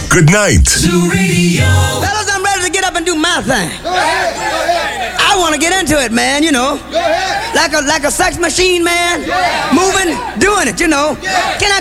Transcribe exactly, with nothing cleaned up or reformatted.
Good night. Zoo Radio. Fellas, I'm ready to get up and do my thing. Go ahead, go ahead. I want to get into it, man, you know. Go ahead. Like a like a sex machine, man. Yeah. Moving, doing it, you know. Yeah. Can I